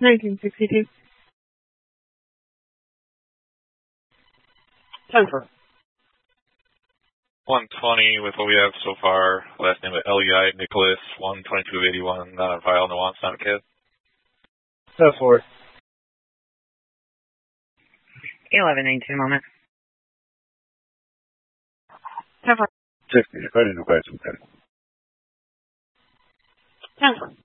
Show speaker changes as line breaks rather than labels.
1962. 10-4.
120 with what we have so far. Last name of L.E.I. Nicholas, 12281, not on file, no wants, not a kid.
10-4.
11-19 moment.
10-4.
60, 2人の回数から。
10-4.